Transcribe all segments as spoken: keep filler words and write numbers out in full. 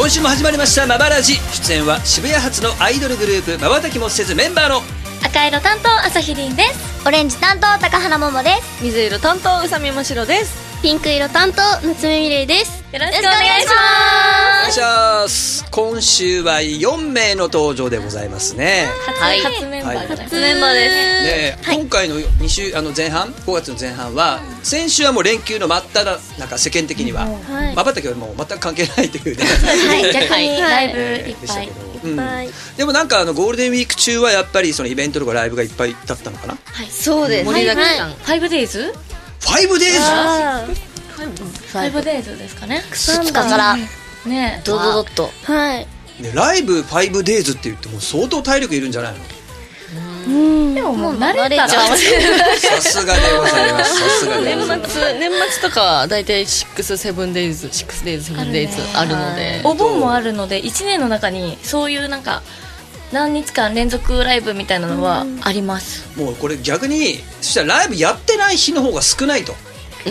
今週も始まりましたまばらじ。出演は渋谷発のアイドルグループまばたきもせずメンバーの赤色担当朝日凛です。 オレンジ担当高原桃です。 水色担当宇佐美真白です。 ピンク色担当夏目みれいです。よろしくお願いします。 お願いします。今週はよんめいの登場でございますね。 はい、初メンバー、 はい、 初メンバーですね、はい、今回のに週あの前半ごがつの前半は先週はもう連休の真っ只中、世間的にはまばたきはもう全く関係ないというね、 はい、逆にライブいっぱい、 で, うん、でもなんかあのゴールデンウィーク中はやっぱりそのイベントとかライブがいっぱいだったのかな。 はい、そうです。盛りだくさん。 ファイブデイズ？ ファイブデイズ？ ファイブデイズですかね。 ふつかからね、 ドドドッと。 はい。 ね、ライブファイブデイズって言っても相当体力いるんじゃないの？ うん。でももう慣れたら。さすがでございます。さすがでございます。 年末年末とかはだいたいシックスセブンデイズシックスデイズセブンデイズあるので、 お盆もあるのでいちねんの中にそういうなんか何日間連続ライブみたいなのはあります。 もうこれ逆にそしたらライブやってない日の方が少ないと。 うん、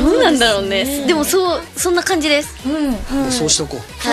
どうなんだろうね。でもそうそんな感じです。 うん、 もうそうしとこう。 はい。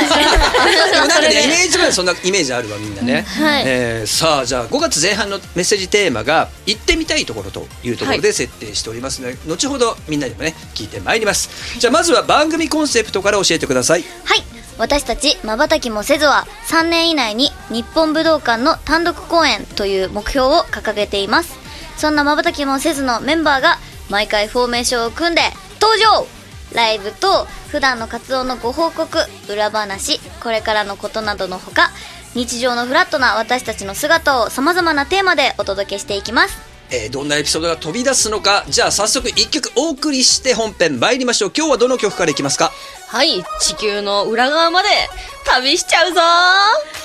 でもなんかねイメージはそんなイメージあるわみんなね。 はい。 えー、さあじゃあごがつぜん半のメッセージテーマが行ってみたいところというところで設定しておりますので、はい、後ほどみんなにもね聞いてまいります。じゃあまずは番組コンセプトから教えてください。 はい。私たちまばたきもせずはさんねん以内に日本武道館の単独公演という目標を掲げています。そんなまばたきもせずのメンバーが毎回フォーメーションを組んで登場。ライブと普段の活動のご報告、裏話、これからのことなどのほか、日常のフラットな私たちの姿をさまざまなテーマでお届けしていきます。 えー、どんなエピソードが飛び出すのか。じゃあ早速いっきょくお送りして本編参りましょう。今日はどの曲からいきますか？ はい、地球の裏側まで旅しちゃうぞー。